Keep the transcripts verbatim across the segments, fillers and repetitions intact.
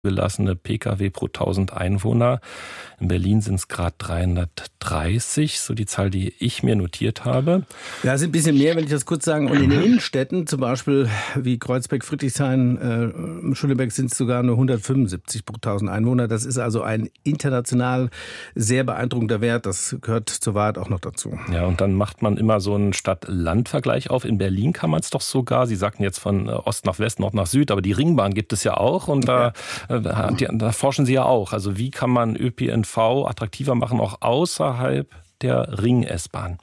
Gelassene Pkw pro tausend Einwohner. In Berlin sind es gerade dreihundertdreißig, so die Zahl, die ich mir notiert habe. Ja, es sind ein bisschen mehr, wenn ich das kurz sagen. Und in den Innenstädten, zum Beispiel wie Kreuzberg, Friedrichshain, äh, Schöneberg, sind es sogar nur hundertfünfundsiebzig pro tausend Einwohner. Das ist also ein international sehr beeindruckender Wert. Das gehört zur Wahrheit auch noch dazu. Ja, und dann macht man immer so einen Stadt-Land-Vergleich auf. In Berlin kann man es doch sogar. Sie sagten jetzt von Ost nach West, Nord nach Süd, aber die Ringbahn gibt es ja auch. Und da, ja. Da, da forschen Sie ja auch. Also wie kann man Ö P N V attraktiver machen, auch außerhalb der Ring-S-Bahn?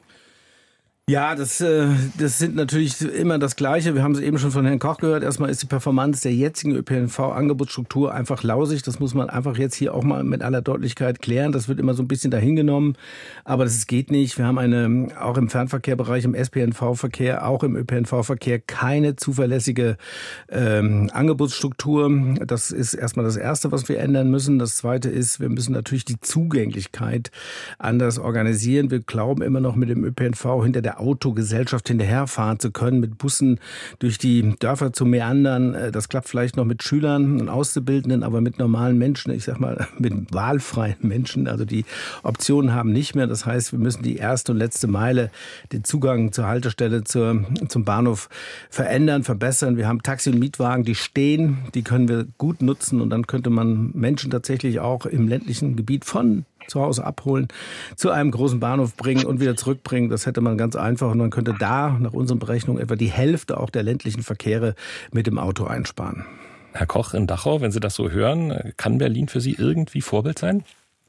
Ja, das, das sind natürlich immer das Gleiche. Wir haben es eben schon von Herrn Koch gehört. Erstmal ist die Performance der jetzigen Ö P N V-Angebotsstruktur einfach lausig. Das muss man einfach jetzt hier auch mal mit aller Deutlichkeit klären. Das wird immer so ein bisschen dahingenommen. Aber das geht nicht. Wir haben eine, auch im Fernverkehrbereich, im S P N V-Verkehr, auch im Ö P N V-Verkehr keine zuverlässige ähm, Angebotsstruktur. Das ist erstmal das Erste, was wir ändern müssen. Das Zweite ist, wir müssen natürlich die Zugänglichkeit anders organisieren. Wir glauben immer noch mit dem Ö P N V hinter der Autogesellschaft hinterherfahren zu können, mit Bussen durch die Dörfer zu meandern. Das klappt vielleicht noch mit Schülern und Auszubildenden, aber mit normalen Menschen, ich sag mal mit wahlfreien Menschen, also die Optionen haben nicht mehr. Das heißt, wir müssen die erste und letzte Meile, den Zugang zur Haltestelle, zur, zum Bahnhof verändern, verbessern. Wir haben Taxi- und Mietwagen, die stehen, die können wir gut nutzen und dann könnte man Menschen tatsächlich auch im ländlichen Gebiet von zu Hause abholen, zu einem großen Bahnhof bringen und wieder zurückbringen. Das hätte man ganz einfach und man könnte da nach unseren Berechnungen etwa die Hälfte auch der ländlichen Verkehre mit dem Auto einsparen. Herr Koch in Dachau, wenn Sie das so hören, kann Berlin für Sie irgendwie Vorbild sein?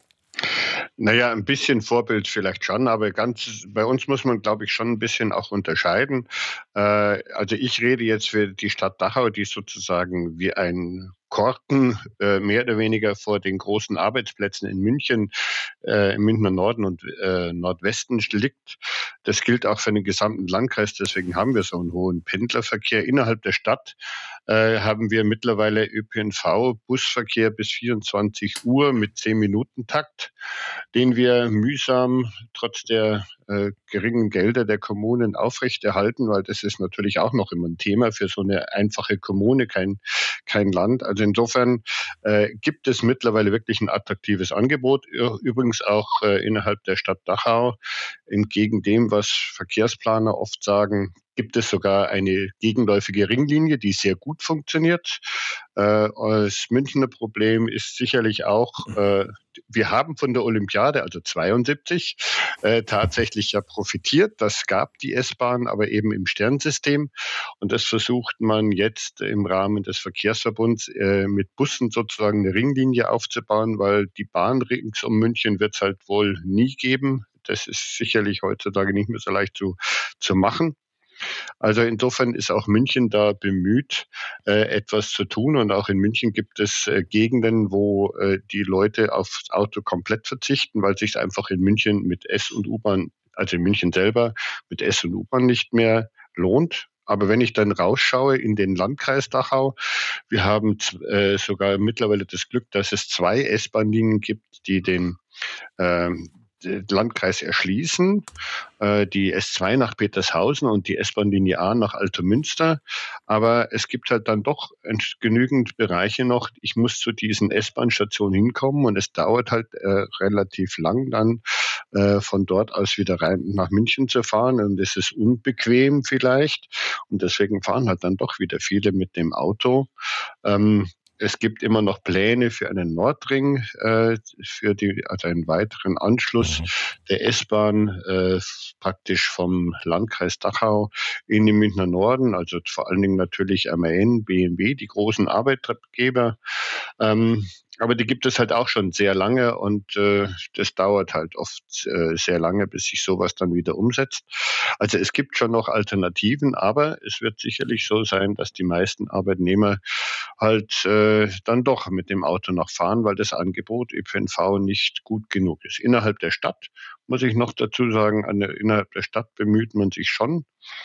Naja, ein bisschen Vorbild vielleicht schon, aber ganz bei uns muss man, glaube ich, schon ein bisschen auch unterscheiden. Äh, also ich rede jetzt für die Stadt Dachau, die sozusagen wie ein Korken äh, mehr oder weniger vor den großen Arbeitsplätzen in München, äh, im Münchner Norden und äh, Nordwesten liegt. Das gilt auch für den gesamten Landkreis, deswegen haben wir so einen hohen Pendlerverkehr. Innerhalb der Stadt äh, haben wir mittlerweile Ö P N V-Busverkehr bis vierundzwanzig Uhr mit zehn-Minuten-Takt, den wir mühsam trotz der äh, geringen Gelder der Kommunen aufrechterhalten, weil das ist natürlich auch noch immer ein Thema für so eine einfache Kommune, kein, kein Land. Also insofern äh, gibt es mittlerweile wirklich ein attraktives Angebot, übrigens auch äh, innerhalb der Stadt Dachau. Entgegen dem, was Verkehrsplaner oft sagen, gibt es sogar eine gegenläufige Ringlinie, die sehr gut funktioniert. Äh, das Münchner Problem ist sicherlich auch, äh, wir haben von der Olympiade, also zweiundsiebzig, äh, tatsächlich ja profitiert. Das gab die S-Bahn, aber eben im Sternsystem. Und das versucht man jetzt im Rahmen des Verkehrsverbunds äh, mit Bussen sozusagen eine Ringlinie aufzubauen, weil die Bahn rings um München wird es halt wohl nie geben. Das ist sicherlich heutzutage nicht mehr so leicht zu, zu machen. Also insofern ist auch München da bemüht, äh, etwas zu tun. Und auch in München gibt es äh, Gegenden, wo äh, die Leute aufs Auto komplett verzichten, weil es sich einfach in München mit S- und U-Bahn, also in München selber, mit S- und U-Bahn nicht mehr lohnt. Aber wenn ich dann rausschaue in den Landkreis Dachau, wir haben äh, sogar mittlerweile das Glück, dass es zwei S-Bahn-Linien gibt, die den äh, Landkreis erschließen, äh, die S zwei nach Petershausen und die S-Bahn-Linie A nach Altomünster. Aber es gibt halt dann doch genügend Bereiche noch. Ich muss zu diesen S-Bahn-Stationen hinkommen und es dauert halt äh, relativ lang dann äh, von dort aus wieder rein nach München zu fahren und es ist unbequem vielleicht und deswegen fahren halt dann doch wieder viele mit dem Auto. Ähm, Es gibt immer noch Pläne für einen Nordring, äh, für die, also einen weiteren Anschluss der S-Bahn äh, praktisch vom Landkreis Dachau in den Münchner Norden, also vor allen Dingen natürlich M A N, B M W, die großen Arbeitgeber. Ähm, aber die gibt es halt auch schon sehr lange und äh, das dauert halt oft äh, sehr lange, bis sich sowas dann wieder umsetzt. Also es gibt schon noch Alternativen, aber es wird sicherlich so sein, dass die meisten Arbeitnehmer halt äh, dann doch mit dem Auto noch fahren, weil das Angebot Ö P N V nicht gut genug ist. Innerhalb der Stadt, muss ich noch dazu sagen, an der, innerhalb der Stadt bemüht man sich schon,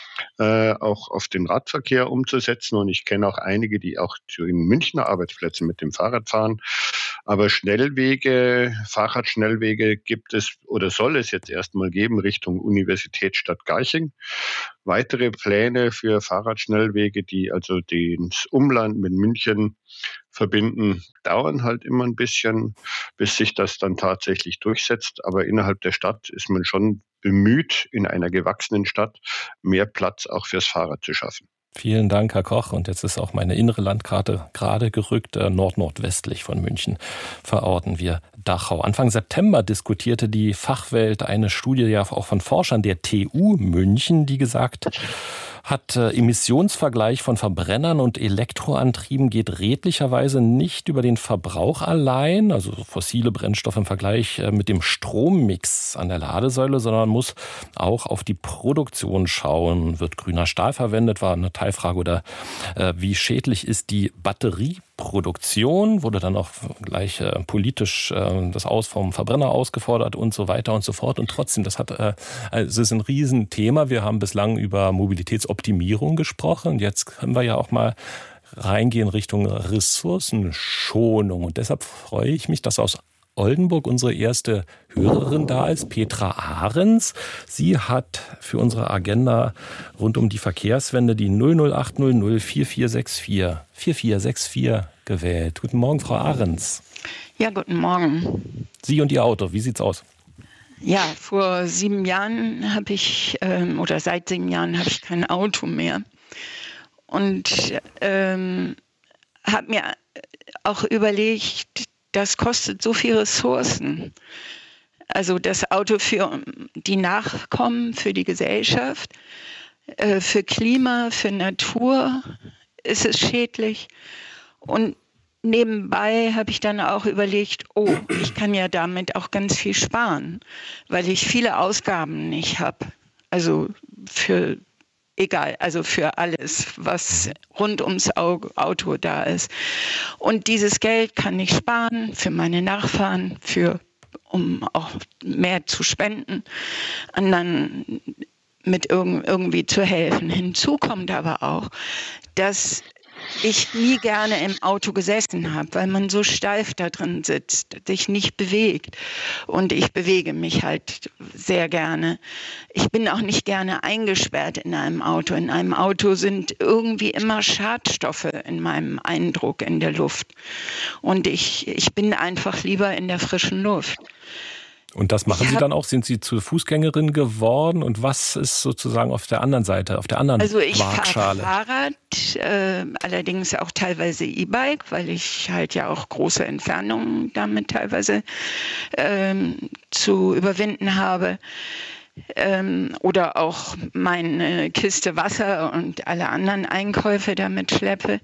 äh, auch auf den Radverkehr umzusetzen. Und ich kenne auch einige, die auch zu den Münchner Arbeitsplätzen mit dem Fahrrad fahren. Aber Schnellwege, Fahrradschnellwege gibt es oder soll es jetzt erstmal geben Richtung Universitätsstadt Garching. Weitere Pläne für Fahrradschnellwege, die also das Umland mit München verbinden, dauern halt immer ein bisschen, bis sich das dann tatsächlich durchsetzt. Aber innerhalb der Stadt ist man schon bemüht, in einer gewachsenen Stadt mehr Platz auch fürs Fahrrad zu schaffen. Vielen Dank, Herr Koch. Und jetzt ist auch meine innere Landkarte gerade gerückt. Nord-nordwestlich von München verorten wir Dachau. Anfang September diskutierte die Fachwelt eine Studie ja auch von Forschern der T U München, die gesagt hat, äh, Emissionsvergleich von Verbrennern und Elektroantrieben geht redlicherweise nicht über den Verbrauch allein, also fossile Brennstoffe im Vergleich äh, mit dem Strommix an der Ladesäule, sondern muss auch auf die Produktion schauen. Wird grüner Stahl verwendet, war eine Teilfrage, oder äh, wie schädlich ist die Batterieproduktion, wurde dann auch gleich äh, politisch äh, das Aus vom Verbrenner ausgefordert und so weiter und so fort. Und trotzdem, das hat, äh, also es ist ein Riesenthema. Wir haben bislang über Mobilitätsoptimierung gesprochen. Und jetzt können wir ja auch mal reingehen Richtung Ressourcenschonung. Und deshalb freue ich mich, dass aus Oldenburg unsere erste Hörerin da ist, Petra Ahrens. Sie hat für unsere Agenda rund um die Verkehrswende die null null acht null null vier vier sechs vier vier vier sechs vier gewählt. Guten Morgen, Frau Ahrens. Ja, guten Morgen. Sie und Ihr Auto, wie sieht's aus? Ja, vor sieben Jahren habe ich, ähm, oder seit sieben Jahren habe ich kein Auto mehr. Und ähm, habe mir auch überlegt, das kostet so viel Ressourcen. Also das Auto für die Nachkommen, für die Gesellschaft, äh, für Klima, für Natur ist es schädlich. Und nebenbei habe ich dann auch überlegt, oh, ich kann ja damit auch ganz viel sparen, weil ich viele Ausgaben nicht habe. Also für, egal, also für alles, was rund ums Auto da ist. Und dieses Geld kann ich sparen für meine Nachfahren, für, um auch mehr zu spenden, anderen mit irg- irgendwie zu helfen. Hinzu kommt aber auch, dass ich nie gerne im Auto gesessen habe, weil man so steif da drin sitzt, sich nicht bewegt. Und ich bewege mich halt sehr gerne. Ich bin auch nicht gerne eingesperrt in einem Auto. In einem Auto sind irgendwie immer Schadstoffe in meinem Eindruck in der Luft. Und ich, ich bin einfach lieber in der frischen Luft. Und das machen Sie dann auch? Sind Sie zur Fußgängerin geworden? Und was ist sozusagen auf der anderen Seite, auf der anderen Also ich Waagschale? fahre Fahrrad, äh, allerdings auch teilweise E-Bike, weil ich halt ja auch große Entfernungen damit teilweise ähm, zu überwinden habe. Ähm, oder auch meine Kiste Wasser und alle anderen Einkäufe damit schleppe.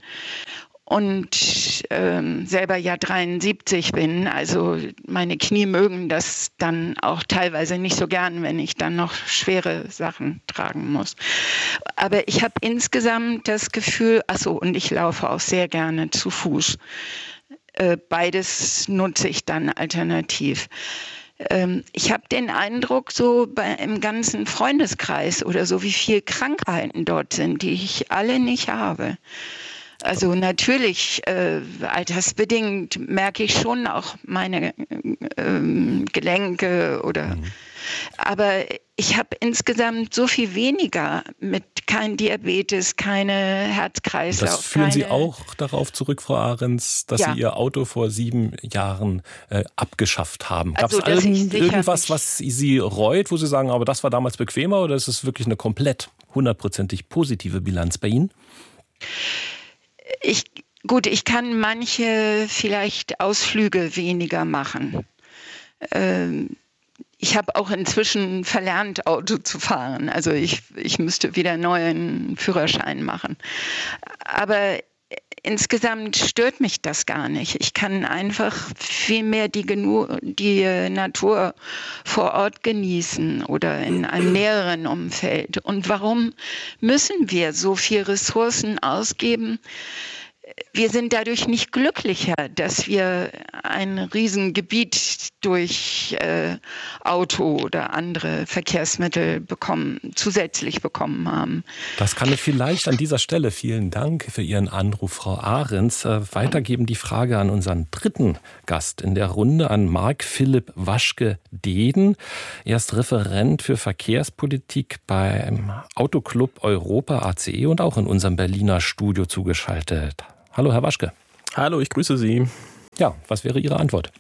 Und ähm, selber ja dreiundsiebzig bin, also meine Knie mögen das dann auch teilweise nicht so gern, wenn ich dann noch schwere Sachen tragen muss. Aber ich habe insgesamt das Gefühl, ach so, und ich laufe auch sehr gerne zu Fuß. Äh, beides nutze ich dann alternativ. Ähm, ich habe den Eindruck, so bei, im ganzen Freundeskreis oder so, wie viele Krankheiten dort sind, die ich alle nicht habe. Also natürlich, äh, altersbedingt merke ich schon auch meine äh, Gelenke oder, mhm. aber ich habe insgesamt so viel weniger mit kein Diabetes, keine Herz-Kreislauf. Das führen keine, Sie auch darauf zurück, Frau Ahrens, dass ja. Sie Ihr Auto vor sieben Jahren äh, abgeschafft haben. Gab es also, irgendwas, was Sie reut, wo Sie sagen, aber das war damals bequemer, oder ist es wirklich eine komplett hundertprozentig positive Bilanz bei Ihnen? Ich, gut, ich kann manche vielleicht Ausflüge weniger machen. Ähm, ich habe auch inzwischen verlernt, Auto zu fahren. Also ich, ich müsste wieder einen neuen Führerschein machen. Aber insgesamt stört mich das gar nicht. Ich kann einfach viel mehr die, Genu- die Natur vor Ort genießen oder in einem näheren Umfeld. Und warum müssen wir so viel Ressourcen ausgeben wir sind dadurch nicht glücklicher, dass wir ein Riesengebiet durch äh, Auto oder andere Verkehrsmittel bekommen, zusätzlich bekommen haben. Das kann ich vielleicht an dieser Stelle, vielen Dank für Ihren Anruf, Frau Ahrens, äh, weitergeben. Die Frage an unseren dritten Gast in der Runde, an Marc-Philipp Waschke-Dehden. Er ist Referent für Verkehrspolitik beim Autoclub Europa A C E und auch in unserem Berliner Studio zugeschaltet. Hallo, Herr Waschke. Hallo, ich grüße Sie. Ja, was wäre Ihre Antwort?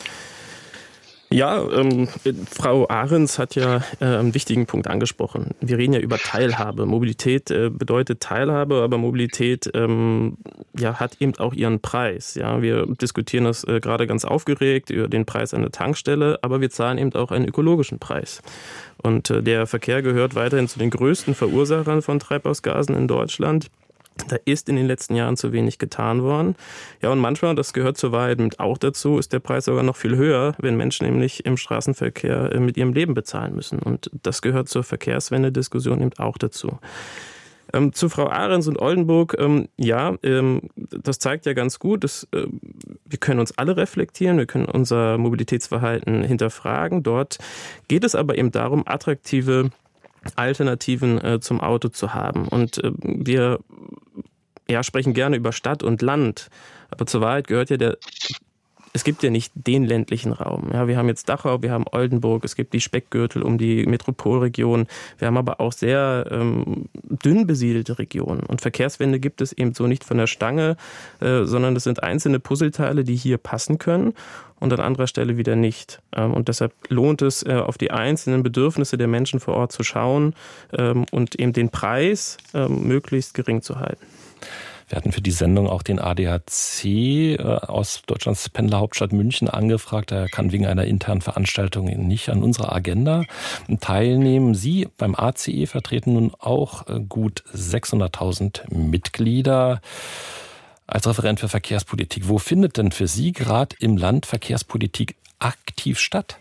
Ja, ähm, Frau Ahrens hat ja äh, einen wichtigen Punkt angesprochen. Wir reden ja über Teilhabe. Mobilität äh, bedeutet Teilhabe, aber Mobilität ähm, ja, hat eben auch ihren Preis. Ja, wir diskutieren das äh, gerade ganz aufgeregt über den Preis an der Tankstelle, aber wir zahlen eben auch einen ökologischen Preis. Und äh, der Verkehr gehört weiterhin zu den größten Verursachern von Treibhausgasen in Deutschland. Da ist in den letzten Jahren zu wenig getan worden. Ja, und manchmal, das gehört zur Wahrheit auch dazu, ist der Preis sogar noch viel höher, wenn Menschen nämlich im Straßenverkehr mit ihrem Leben bezahlen müssen. Und das gehört zur Verkehrswende-Diskussion eben auch dazu. Ähm, zu Frau Ahrens und Oldenburg, ähm, ja, ähm, das zeigt ja ganz gut, dass äh, wir können uns alle reflektieren, wir können unser Mobilitätsverhalten hinterfragen. Dort geht es aber eben darum, attraktive Alternativen äh, zum Auto zu haben. Und äh, wir ja, sprechen gerne über Stadt und Land, aber zur Wahrheit gehört ja der, es gibt ja nicht den ländlichen Raum. Ja, wir haben jetzt Dachau, wir haben Oldenburg, es gibt die Speckgürtel um die Metropolregion, wir haben aber auch sehr ähm, dünn besiedelte Regionen. Und Verkehrswende gibt es eben so nicht von der Stange, äh, sondern es sind einzelne Puzzleteile, die hier passen können und an anderer Stelle wieder nicht. Und deshalb lohnt es, auf die einzelnen Bedürfnisse der Menschen vor Ort zu schauen und eben den Preis möglichst gering zu halten. Wir hatten für die Sendung auch den A D A C aus Deutschlands Pendlerhauptstadt München angefragt. Er kann wegen einer internen Veranstaltung nicht an unserer Agenda teilnehmen. Sie beim A C E vertreten nun auch gut sechshunderttausend Mitglieder. Als Referent für Verkehrspolitik, wo findet denn für Sie gerade im Land Verkehrspolitik aktiv statt?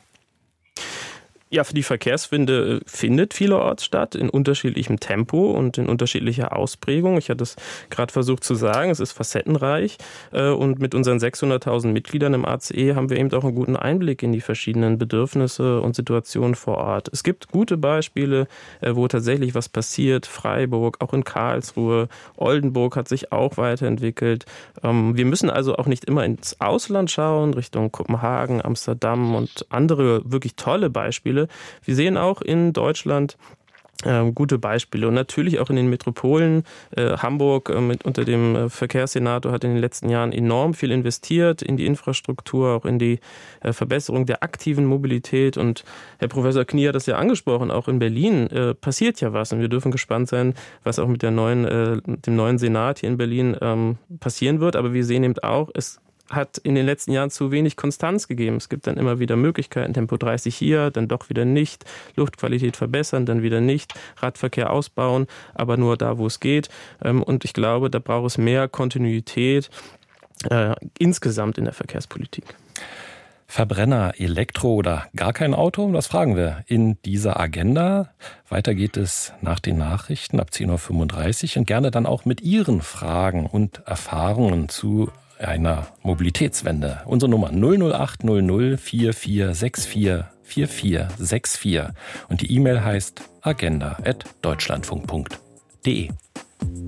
Ja, für die Verkehrswende findet vielerorts statt, in unterschiedlichem Tempo und in unterschiedlicher Ausprägung. Ich hatte es gerade versucht zu sagen, es ist facettenreich. Und mit unseren sechshunderttausend Mitgliedern im A C E haben wir eben auch einen guten Einblick in die verschiedenen Bedürfnisse und Situationen vor Ort. Es gibt gute Beispiele, wo tatsächlich was passiert. Freiburg, auch in Karlsruhe, Oldenburg hat sich auch weiterentwickelt. Wir müssen also auch nicht immer ins Ausland schauen, Richtung Kopenhagen, Amsterdam und andere wirklich tolle Beispiele. Wir sehen auch in Deutschland äh, gute Beispiele und natürlich auch in den Metropolen. Äh, Hamburg äh, mit, unter dem äh, Verkehrssenator hat in den letzten Jahren enorm viel investiert in die Infrastruktur, auch in die äh, Verbesserung der aktiven Mobilität. Und Herr Professor Knie hat das ja angesprochen, auch in Berlin äh, passiert ja was. Und wir dürfen gespannt sein, was auch mit der neuen, äh, dem neuen Senat hier in Berlin ähm, passieren wird. Aber wir sehen eben auch, es hat in den letzten Jahren zu wenig Konstanz gegeben. Es gibt dann immer wieder Möglichkeiten, Tempo dreißig hier, dann doch wieder nicht, Luftqualität verbessern, dann wieder nicht, Radverkehr ausbauen, aber nur da, wo es geht. Und ich glaube, da braucht es mehr Kontinuität äh, insgesamt in der Verkehrspolitik. Verbrenner, Elektro oder gar kein Auto? Das fragen wir in dieser Agenda. Weiter geht es nach den Nachrichten ab zehn Uhr fünfunddreißig und gerne dann auch mit Ihren Fragen und Erfahrungen zu einer Mobilitätswende. Unsere Nummer null null acht null null vier vier sechs vier vier vier sechs vier und die E-Mail heißt agenda at deutschlandfunk punkt de.